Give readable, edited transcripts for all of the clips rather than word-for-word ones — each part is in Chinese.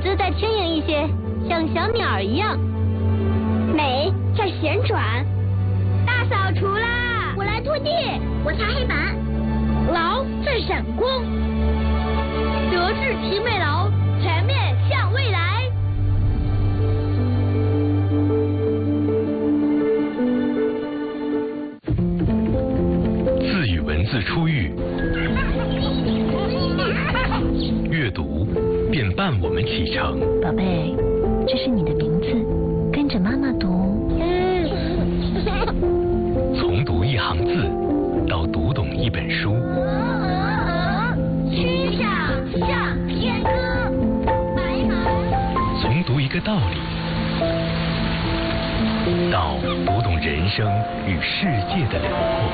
子再轻盈一些，像小鸟一样。 美在旋转。 大扫除啦！ 我来拖地，我擦黑板。劳在闪光。 德智体美劳，全面向未来。 字与文字初遇，阅读便伴我们启程。 宝贝，这是你的名字，跟着妈妈读。 从读一行字到读懂一本书。 曲项向天歌，白马。 从读一个道理到读懂人生与世界的辽阔。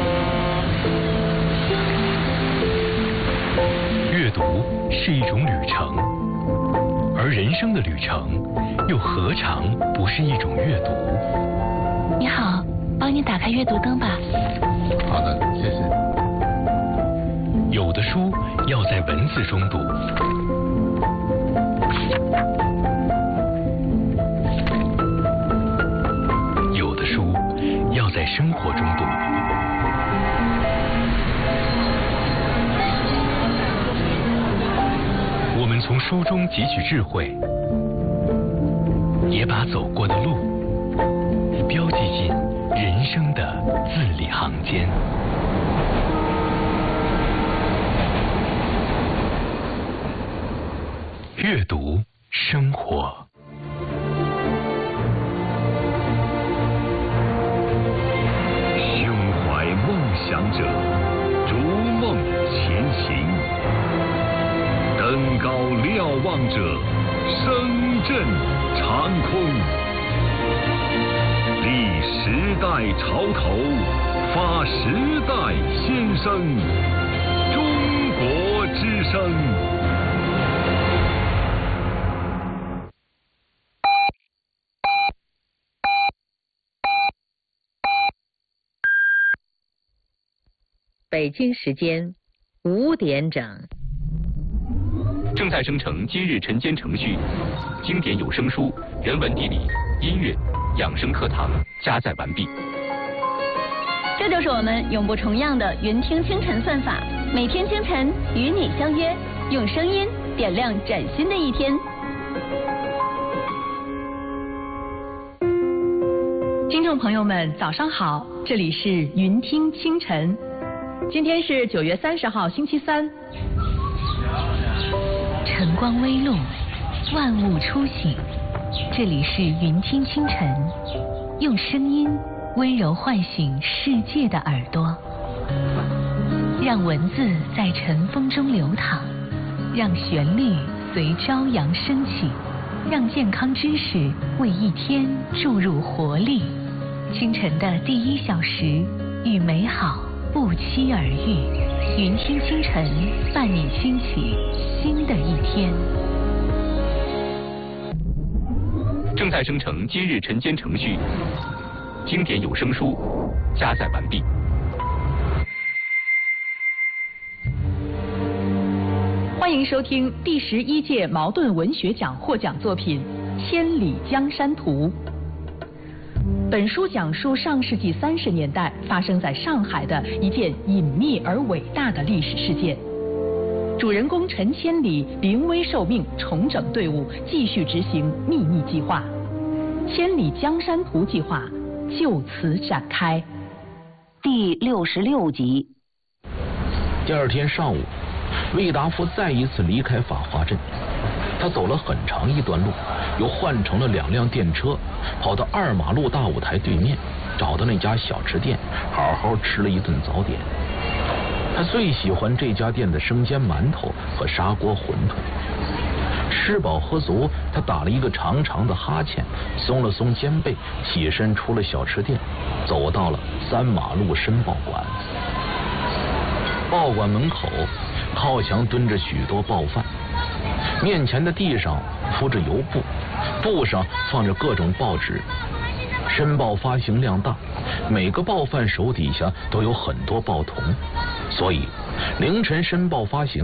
阅读是一种旅程，而人生的旅程又何尝不是一种阅读？ 你好，帮你打开阅读灯吧。 好的，谢谢。 有的书要在文字中读，有的书要在生活中读。我们从书中汲取智慧，也把走过的路标记进人生的字里行间。阅读生活。 胸怀梦想者，逐梦前行；登高瞭望者，声震长空。立时代潮头，发时代先声。中国之声。 北京时间5点整。 正在生成今日晨间程序，经典有声书、人文地理、音乐、养生课堂加载完毕。 这就是我们永不重样的云听清晨算法，每天清晨与你相约，用声音点亮崭新的一天。 听众朋友们，早上好，这里是云听清晨。今天是9月30号，星期三。 晨光微露，万物初醒。这里是云听清晨，用声音温柔唤醒世界的耳朵，让文字在晨风中流淌，让旋律随朝阳升起，让健康知识为一天注入活力。清晨的第1小时，与美好不期而遇，云听清晨，伴你兴起新的一天。 正在生成今日晨间程序，经典有声书加载完毕。 欢迎收听第11届茅盾文学奖获奖作品《千里江山图》。本书讲述上世纪30年代发生在上海的一件隐秘而伟大的历史事件。主人公陈千里临危受命，重整队伍，继续执行秘密计划。千里江山图计划就此展开。 第66集。 第2天上午，魏达夫再一次离开法华镇，他走了很长一段路，又换乘了2辆电车，跑到2马路大舞台对面，找到那家小吃店，好好吃了一顿早点。他最喜欢这家店的生煎馒头和砂锅馄饨。吃饱喝足，他打了一个长长的哈欠，松了松肩背，起身出了小吃店，走到了3马路申报馆。报馆门口靠墙蹲着许多报贩，面前的地上铺着油布，布上放着各种报纸。申报发行量大，每个报贩手底下都有很多报童，所以凌晨申报发行，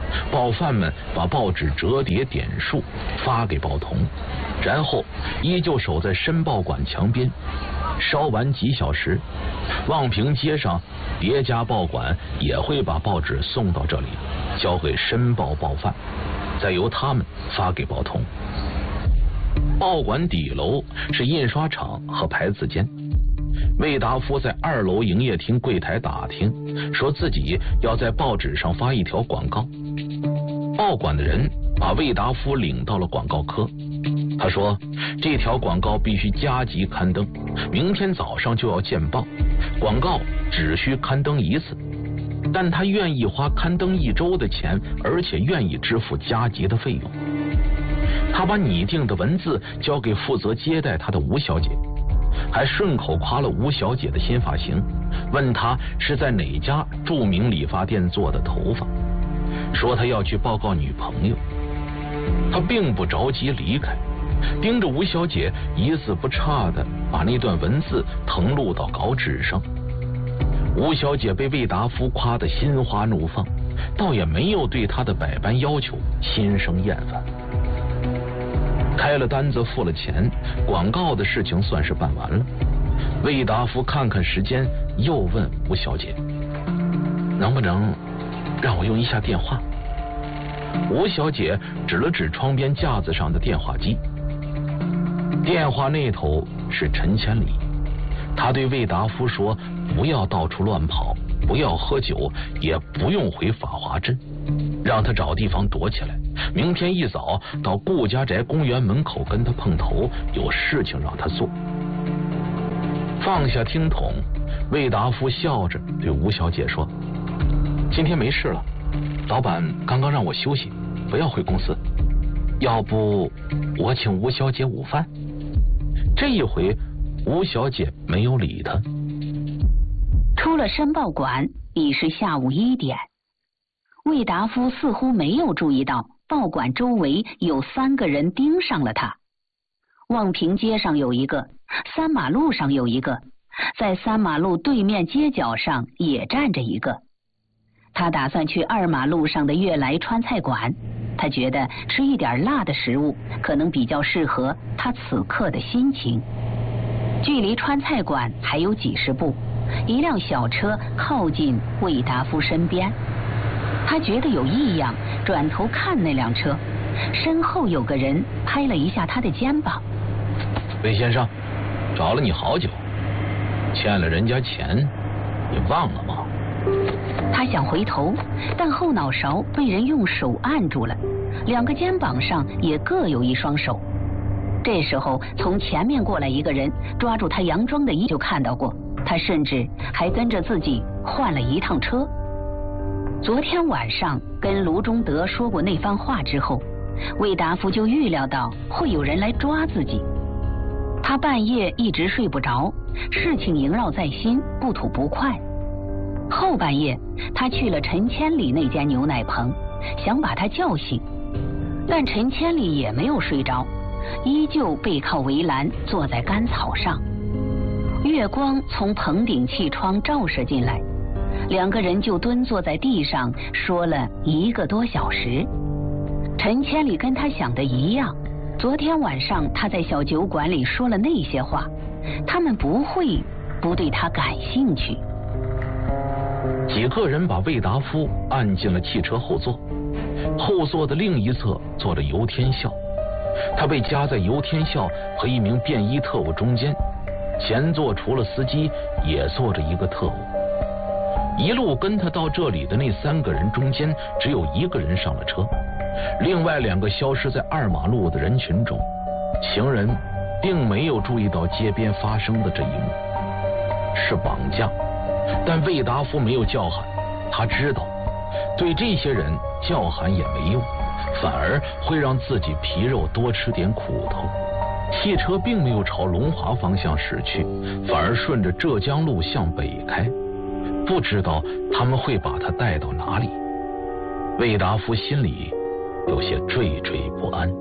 报贩们把报纸折叠点数发给报童，然后依旧守在申报馆墙边。稍晚几小时，望平街上别家报馆也会把报纸送到这里，交给申报报贩，再由他们发给报童。报馆底楼是印刷厂和牌子间。魏达夫在2楼营业厅柜台打听，说自己要在报纸上发一条广告。报馆的人把魏达夫领到了广告科。他说这条广告必须加急刊登，明天早上就要见报，广告只需刊登1次，但他愿意花刊登1周的钱，而且愿意支付加急的费用。他把拟定的文字交给负责接待他的吴小姐，还顺口夸了吴小姐的新发型，问她是在哪家著名理发店做的头发，说他要去报告女朋友。他并不着急离开，盯着吴小姐一字不差地把那段文字誊录到稿纸上。吴小姐被魏达夫夸得心花怒放，倒也没有对他的百般要求心生厌烦。开了单子，付了钱，广告的事情算是办完了。魏达夫看看时间，又问吴小姐：“能不能让我用一下电话？”吴小姐指了指窗边架子上的电话机。电话那头是陈千里，他对魏达夫说：“不要到处乱跑，不要喝酒，也不用回法华镇，让他找地方躲起来。明天一早到顾家宅公园门口跟他碰头，有事情让他做。”放下听筒，魏达夫笑着对吴小姐说：“今天没事了，老板刚刚让我休息，不要回公司。要不我请吴小姐午饭？”这一回吴小姐没有理他。 出了申报馆已是下午1点，魏达夫似乎没有注意到报馆周围有3个人盯上了他。望平街上有一个，3马路上有一个，在3马路对面街角上也站着一个。他打算去2马路上的悦来川菜馆，他觉得吃一点辣的食物可能比较适合他此刻的心情。距离川菜馆还有几十步，一辆小车靠近魏达夫身边，他觉得有异样，转头看那辆车，身后有个人拍了一下他的肩膀：“ 魏先生，找了你好久，欠了人家钱，你忘了吗？” 他想回头，但后脑勺被人用手按住了，2个肩膀上也各有一双手。这时候从前面过来一个人，抓住他洋装的衣就看到过，他甚至还跟着自己换了一趟车。昨天晚上跟卢中德说过那番话之后，魏达夫就预料到会有人来抓自己。他半夜一直睡不着，事情萦绕在心，不吐不快。后半夜他去了陈千里那间牛奶棚，想把他叫醒，但陈千里也没有睡着，依旧背靠围栏坐在干草上。月光从棚顶气窗照射进来，2个人就蹲坐在地上说了1个多小时。陈千里跟他想的一样，昨天晚上他在小酒馆里说了那些话，他们不会不对他感兴趣。 几个人把魏达夫按进了汽车后座，后座的另一侧坐着游天笑，他被夹在游天笑和一名便衣特务中间，前座除了司机也坐着一个特务。一路跟他到这里的那3个人中间，只有1个人上了车，另外2个消失在2马路的人群中。行人并没有注意到街边发生的这一幕，是绑架。但魏达夫没有叫喊，他知道对这些人叫喊也没用，反而会让自己皮肉多吃点苦头。汽车并没有朝龙华方向驶去，反而顺着浙江路向北开，不知道他们会把他带到哪里。魏达夫心里有些惴惴不安。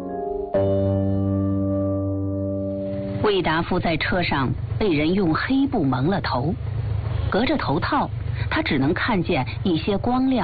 魏达夫在车上被人用黑布蒙了头，隔着头套，他只能看见一些光亮